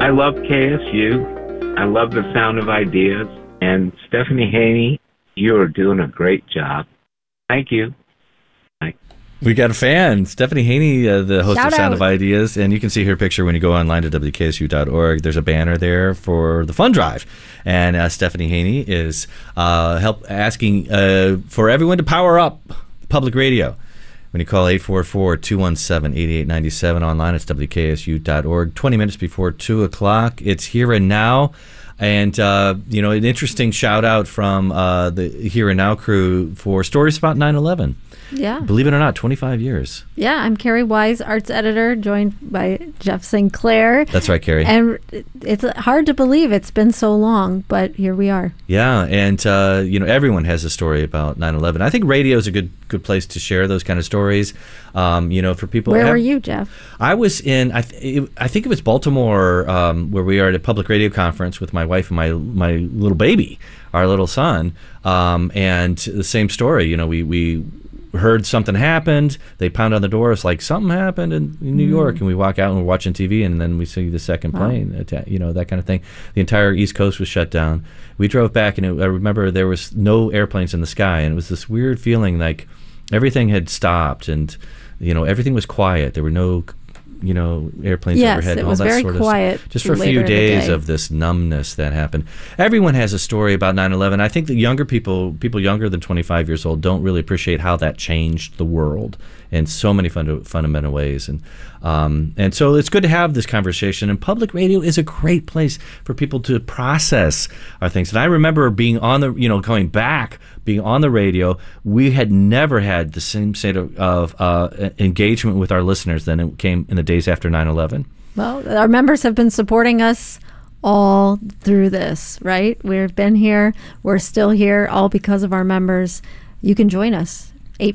I love KSU. I love the sound of ideas. And Stephanie Haney, you are doing a great job. Thank you. We got a fan, Stephanie Haney, the host Shout of Sound out. of Ideas, and you can see her picture when you go online to WKSU.org. There's a banner there for the fund drive, and Stephanie Haney is asking for everyone to power up public radio. When you call 844-217-8897 online, it's WKSU.org. 20 minutes before 2 o'clock, it's Here and Now. And, an interesting shout out from the Here and Now crew for stories about 9/11. Yeah. Believe it or not, 25 years. Yeah, I'm Carrie Wise, arts editor, joined by Jeff Sinclair. That's right, Carrie. And it's hard to believe it's been so long, but here we are. Yeah, and everyone has a story about 9/11. I think radio is a good place to share those kind of stories. For people. Where were you, Jeff? I was in. I think it was Baltimore, where we are at a public radio conference with my wife and my little baby, our little son, and the same story. We heard something happened. They pound on the door. It's like something happened in New York, and we walk out and we're watching TV, and then we see the second plane. That kind of thing. The entire East Coast was shut down. We drove back, and I remember there was no airplanes in the sky, and it was this weird feeling like everything had stopped, and everything was quiet. There were no airplanes overhead. Yes, it was very quiet. Just for a few days of this numbness that happened. Everyone has a story about 9/11. I think that younger people younger than 25 years old, don't really appreciate how that changed the world in so many fundamental ways. And so it's good to have this conversation. And public radio is a great place for people to process our things. And I remember being on the, going back, being on the radio, we had never had the same state of engagement with our listeners than it came in the days after 9/11. Well, our members have been supporting us all through this, right? We've been here. We're still here, all because of our members. You can join us.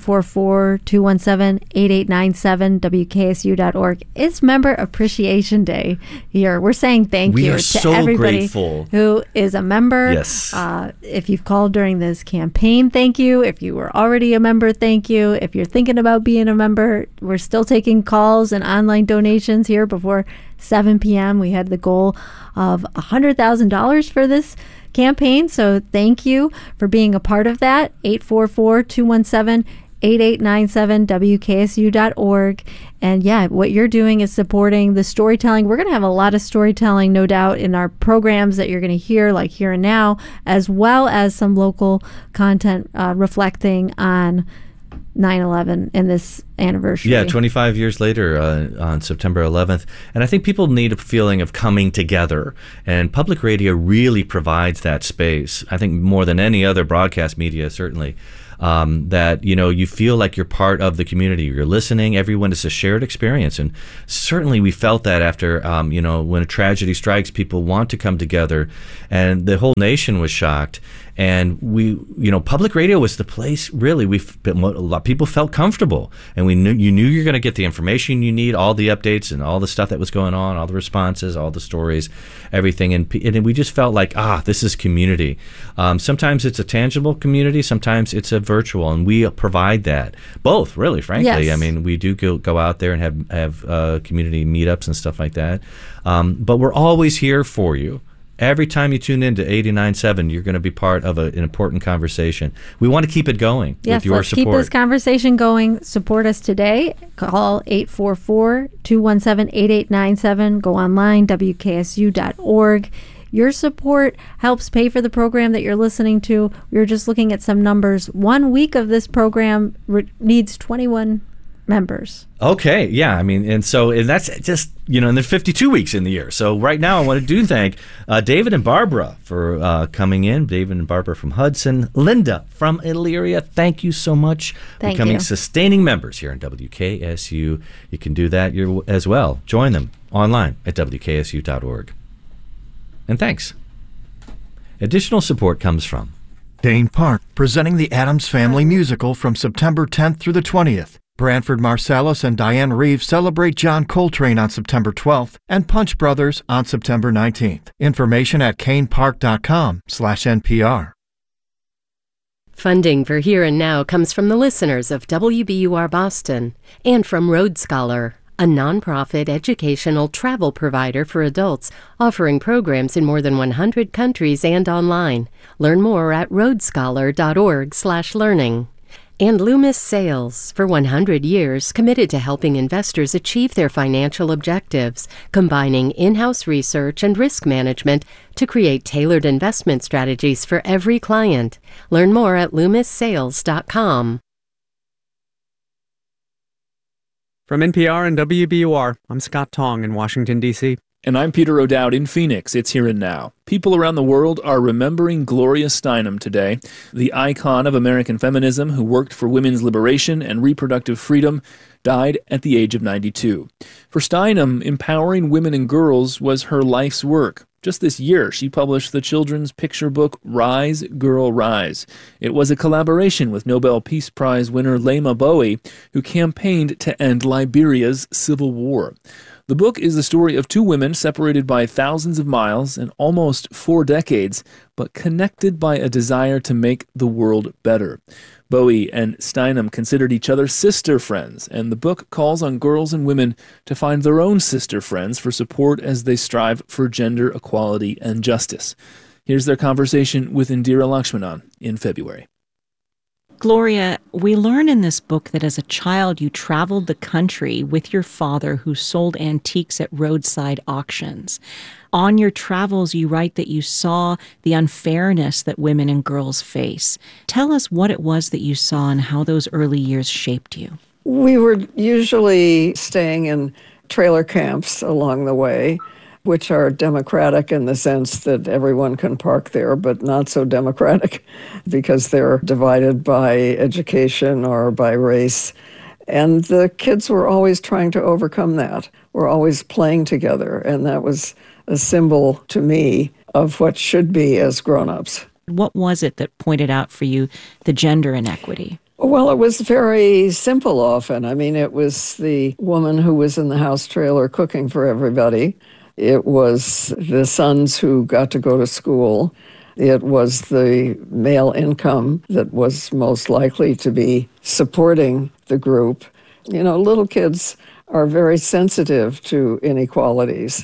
844-217-8897, WKSU.org. It's Member Appreciation Day here. We're saying thank you to everybody who is a member. Yes. If you've called during this campaign, thank you. If you were already a member, thank you. If you're thinking about being a member, we're still taking calls and online donations here before 7 p.m. We had the goal of $100,000 for this campaign, so thank you for being a part of that. 844-217-8897, WKSU.org. And yeah, what you're doing is supporting the storytelling. We're going to have a lot of storytelling, no doubt, in our programs that you're going to hear, like Here and Now, as well as some local content reflecting on 9/11 and this anniversary. Yeah, 25 years later on September 11th. And I think people need a feeling of coming together. And public radio really provides that space. I think more than any other broadcast media, certainly. That, you feel like you're part of the community. You're listening. Everyone, is a shared experience. And certainly we felt that after, when a tragedy strikes, people want to come together. And the whole nation was shocked. And public radio was the place, really, a lot of people felt comfortable. And you knew you're going to get the information you need, all the updates and all the stuff that was going on, all the responses, all the stories, everything. And we just felt like, this is community. Sometimes it's a tangible community. Sometimes it's a virtual. And we provide that. Both, really, frankly. Yes. I mean, we do go out there and have community meetups and stuff like that. But we're always here for you. Every time you tune in to 89.7, you're going to be part of an important conversation. We want to keep it going with your let's support. Keep this conversation going. Support us today. Call 844-217-8897. Go online, WKSU.org. Your support helps pay for the program that you're listening to. We were just looking at some numbers. 1 week of this program needs 21 members. Okay, yeah, and that's just, and there's 52 weeks in the year. So right now I want to thank David and Barbara for coming in. David and Barbara from Hudson. Linda from Elyria, thank you so much for becoming sustaining members here in WKSU. You can do that as well. Join them online at WKSU.org. And thanks. Additional support comes from Dane Park, presenting the Addams Family Musical from September 10th through the 20th. Branford Marsalis and Diane Reeves celebrate John Coltrane on September 12th and Punch Brothers on September 19th. Information at canepark.com/NPR. Funding for Here and Now comes from the listeners of WBUR Boston and from Road Scholar, a nonprofit educational travel provider for adults, offering programs in more than 100 countries and online. Learn more at roadscholar.org/learning. And Loomis Sales, for 100 years, committed to helping investors achieve their financial objectives, combining in-house research and risk management to create tailored investment strategies for every client. Learn more at loomissales.com. From NPR and WBUR, I'm Scott Tong in Washington, D.C. And I'm Peter O'Dowd in Phoenix. It's Here and Now. People around the world are remembering Gloria Steinem today, the icon of American feminism who worked for women's liberation and reproductive freedom, died at the age of 92. For Steinem, empowering women and girls was her life's work. Just this year, she published the children's picture book Rise, Girl, Rise. It was a collaboration with Nobel Peace Prize winner Lema Bowie, who campaigned to end Liberia's civil war. The book is the story of two women separated by thousands of miles and almost 4 decades, but connected by a desire to make the world better. Bowie and Steinem considered each other sister friends, and the book calls on girls and women to find their own sister friends for support as they strive for gender equality and justice. Here's their conversation with Indira Lakshmanan in February. Gloria, we learn in this book that as a child you traveled the country with your father who sold antiques at roadside auctions. On your travels, you write that you saw the unfairness that women and girls face. Tell us what it was that you saw and how those early years shaped you. We were usually staying in trailer camps along the way, which are democratic in the sense that everyone can park there, but not so democratic because they're divided by education or by race. And the kids were always trying to overcome that. We're always playing together, and that was a symbol to me of what should be as grown-ups. What was it that pointed out for you the gender inequity? Well, it was very simple often. I mean, it was the woman who was in the house trailer cooking for everybody. It was the sons who got to go to school. It was the male income that was most likely to be supporting the group. You know, little kids are very sensitive to inequalities.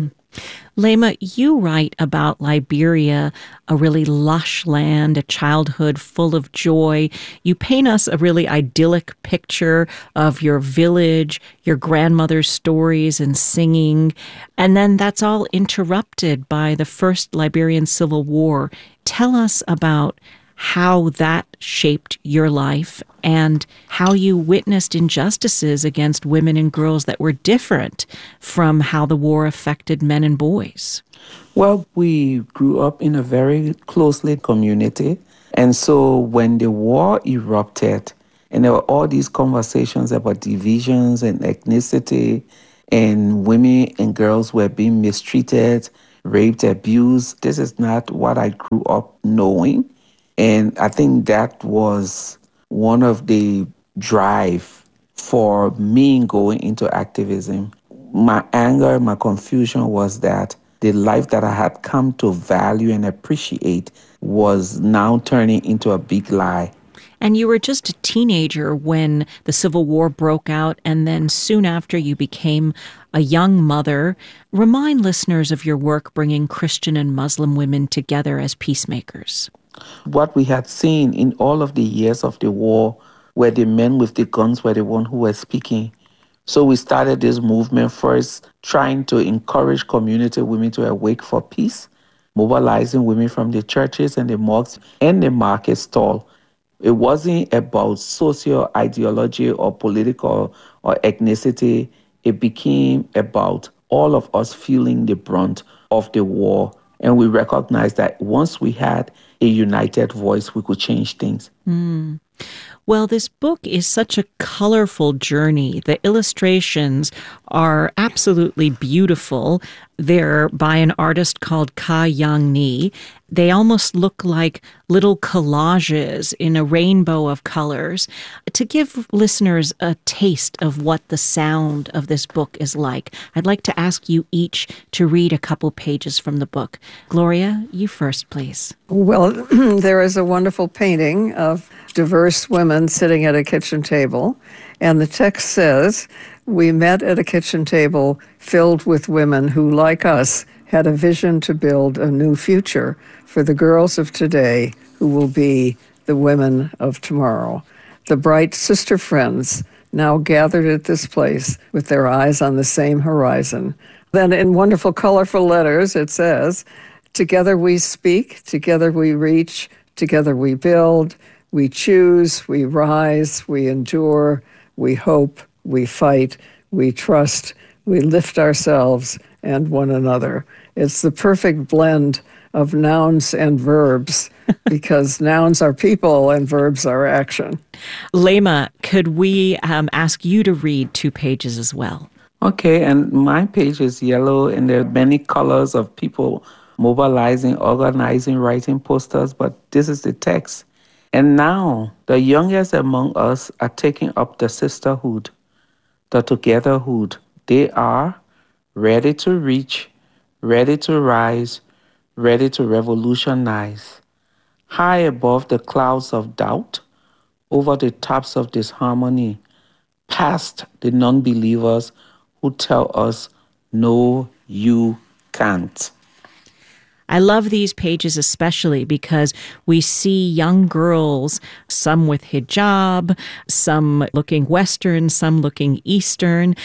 Lema, you write about Liberia, a really lush land, a childhood full of joy. You paint us a really idyllic picture of your village, your grandmother's stories and singing, and then that's all interrupted by the first Liberian Civil War. Tell us about how that shaped your life and how you witnessed injustices against women and girls that were different from how the war affected men and boys. Well, we grew up in a very close-knit community. And so when the war erupted, and there were all these conversations about divisions and ethnicity, and women and girls were being mistreated, raped, abused, this is not what I grew up knowing. And I think that was one of the drive for me going into activism. My anger, my confusion was that the life that I had come to value and appreciate was now turning into a big lie. And you were just a teenager when the Civil War broke out, and then soon after you became a young mother. Remind listeners of your work bringing Christian and Muslim women together as peacemakers. What we had seen in all of the years of the war, where the men with the guns were the ones who were speaking. So we started this movement first, trying to encourage community women to awake for peace, mobilizing women from the churches and the mosques and the market stall. It wasn't about social ideology or political or ethnicity. It became about all of us feeling the brunt of the war. And we recognized that once we had a united voice, we could change things. Well, this book is such a colorful journey. The illustrations are absolutely beautiful. They're by an artist called Ka Yang Ni. They almost look like little collages in a rainbow of colors. To give listeners a taste of what the sound of this book is like, I'd like to ask you each to read a couple pages from the book. Gloria, you first, please. Well, there is a wonderful painting of diverse women sitting at a kitchen table, and the text says, We met at a kitchen table filled with women who, like us, had a vision to build a new future for the girls of today who will be the women of tomorrow. The bright sister friends now gathered at this place with their eyes on the same horizon. Then in wonderful, colorful letters, it says, "Together we speak, together we reach, together we build, we choose, we rise, we endure, we hope, we fight, we trust, we lift ourselves and one another." It's the perfect blend of nouns and verbs because nouns are people and verbs are action. Lema, could we ask you to read 2 pages as well? Okay, and my page is yellow, and there are many colors of people mobilizing, organizing, writing posters, but this is the text. "And now the youngest among us are taking up the sisterhood, the togetherhood. They are ready to reach, ready to rise, ready to revolutionize. High above the clouds of doubt, over the tops of disharmony, past the non-believers who tell us, no, you can't." I love these pages especially because we see young girls, some with hijab, some looking Western, some looking Eastern.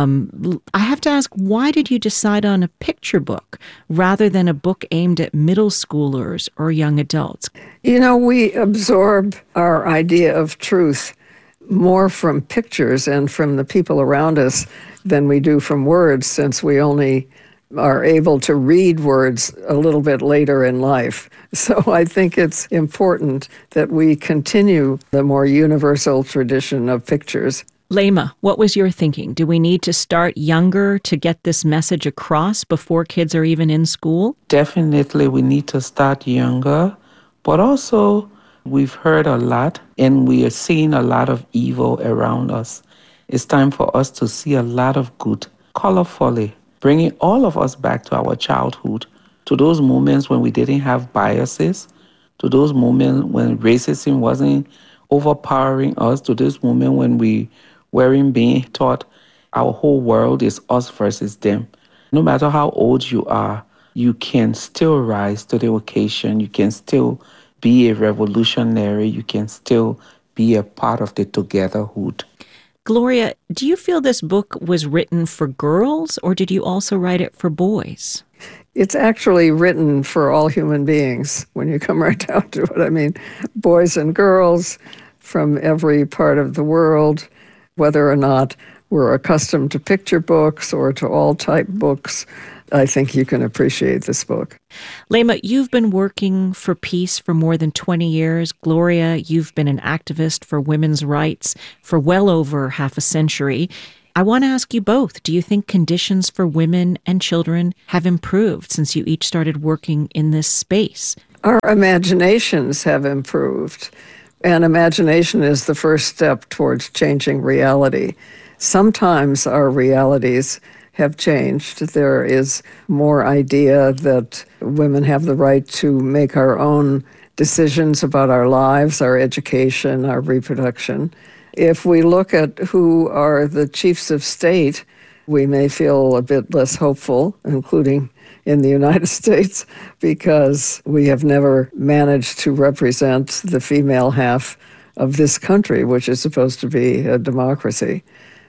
I have to ask, why did you decide on a picture book rather than a book aimed at middle schoolers or young adults? You know, we absorb our idea of truth more from pictures and from the people around us than we do from words, since we only are able to read words a little bit later in life. So I think it's important that we continue the more universal tradition of pictures. Lema, what was your thinking? Do we need to start younger to get this message across before kids are even in school? Definitely, we need to start younger, but also we've heard a lot and we are seeing a lot of evil around us. It's time for us to see a lot of good, colorfully, bringing all of us back to our childhood, to those moments when we didn't have biases, to those moments when racism wasn't overpowering us, to this moment when we weren't being taught our whole world is us versus them. No matter how old you are, you can still rise to the occasion. You can still be a revolutionary. You can still be a part of the togetherhood. Gloria, do you feel this book was written for girls, or did you also write it for boys? It's actually written for all human beings, when you come right down to it. I mean, boys and girls from every part of the world, whether or not we're accustomed to picture books or to all type books. I think you can appreciate this book. Lema, you've been working for peace for more than 20 years. Gloria, you've been an activist for women's rights for well over half a century. I want to ask you both, do you think conditions for women and children have improved since you each started working in this space? Our imaginations have improved, and imagination is the first step towards changing reality. Sometimes our realities have changed. There is more idea that women have the right to make our own decisions about our lives, our education, our reproduction. If we look at who are the chiefs of state, we may feel a bit less hopeful, including in the United States, because we have never managed to represent the female half of this country, which is supposed to be a democracy.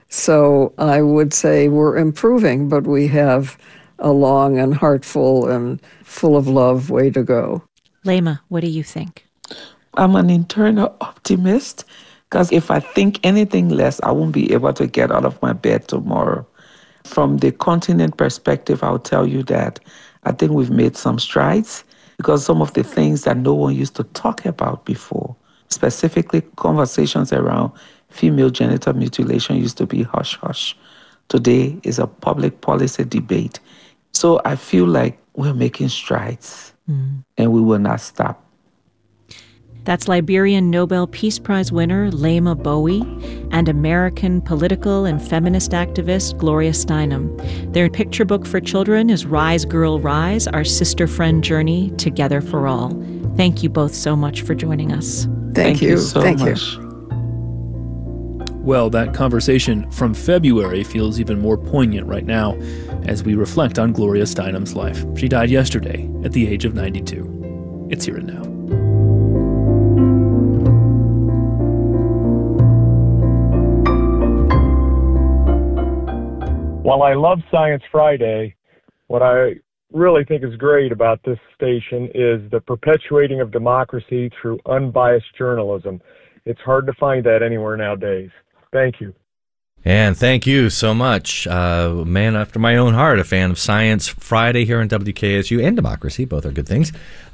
So I would say we're improving, but we have a long and heartful and full of love way to go. Lema, what do you think? I'm an internal optimist, because if I think anything less, I won't be able to get out of my bed tomorrow. From the continent perspective, I'll tell you that I think we've made some strides, because some of the things that no one used to talk about before, specifically conversations around female genital mutilation, used to be hush-hush. Today is a public policy debate. So I feel like we're making strides, and we will not stop. That's Liberian Nobel Peace Prize winner Lema Bowie and American political and feminist activist Gloria Steinem. Their picture book for children is Rise Girl Rise, Our Sister Friend Journey Together for All. Thank you both so much for joining us. Thank you so Thank much. You. Well, that conversation from February feels even more poignant right now as we reflect on Gloria Steinem's life. She died yesterday at the age of 92. It's Here and Now. While I love Science Friday, what I really think is great about this station is the perpetuating of democracy through unbiased journalism. It's hard to find that anywhere nowadays. Thank you. And thank you so much. Man after my own heart, a fan of Science Friday here on WKSU and democracy. Both are good things.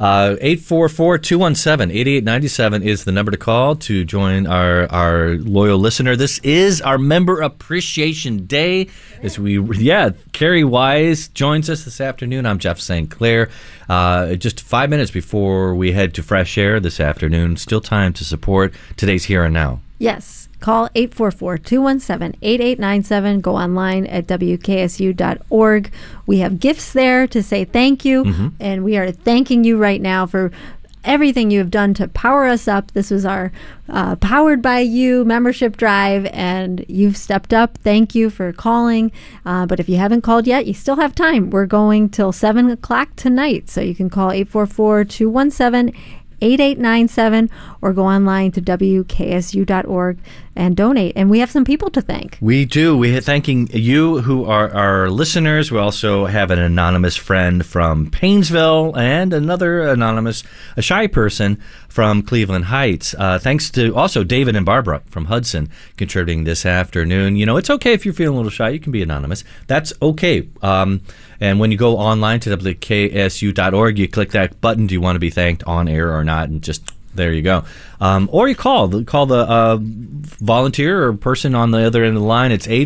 844-217-8897 is the number to call to join our loyal listener. This is our Member Appreciation Day. Carrie Wise joins us this afternoon. I'm Jeff St. Clair. Just 5 minutes before we head to Fresh Air this afternoon. Still time to support today's Here and Now. Yes. Call 844-217-8897. Go online at WKSU.org. We have gifts there to say thank you, and we are thanking you right now for everything you have done to power us up. This was our Powered by You membership drive, and you've stepped up. Thank you for calling. But if you haven't called yet, you still have time. We're going till 7 o'clock tonight, so you can call 844-217-8897 or go online to WKSU.org and donate. And we have some people to thank. We do. We're thanking you who are our listeners. We also have an anonymous friend from Painesville and another anonymous, a shy person from Cleveland Heights. Thanks to also David and Barbara from Hudson contributing this afternoon. You know, it's okay if you're feeling a little shy. You can be anonymous. That's okay. And when you go online to WKSU.org, you click that button, do you want to be thanked on air or not, and just there you go. Or you call the volunteer or person on the other end of the line. It's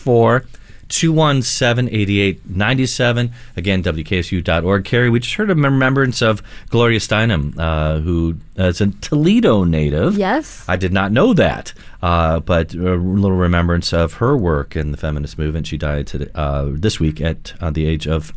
844-217-8897. Again, WKSU.org. Carrie, we just heard a remembrance of Gloria Steinem, who is a Toledo native. Yes. I did not know that, but a little remembrance of her work in the feminist movement. She died this week at the age of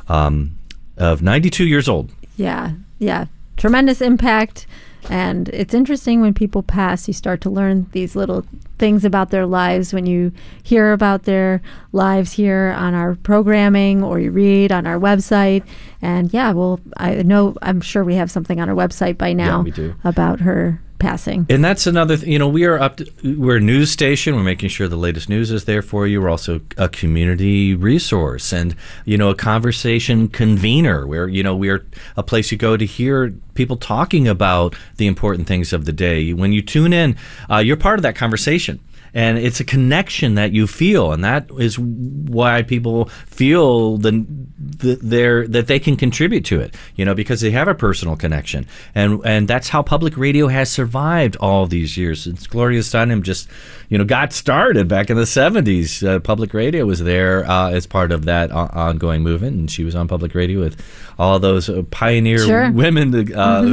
92 years old. Yeah. Tremendous impact. And it's interesting when people pass, you start to learn these little things about their lives when you hear about their lives here on our programming or you read on our website. And I'm sure we have something on our website by now about her passing. And that's another we're a news station. We're making sure the latest news is there for you. We're also a community resource and a conversation convener where we're a place you go to hear people talking about the important things of the day. When you tune in, you're part of that conversation. And it's a connection that you feel, and that is why people feel that they can contribute to it, because they have a personal connection. And that's how public radio has survived all these years. Since Gloria Steinem just, got started back in the 70s, public radio was there as part of that ongoing movement, and she was on public radio with all those pioneer women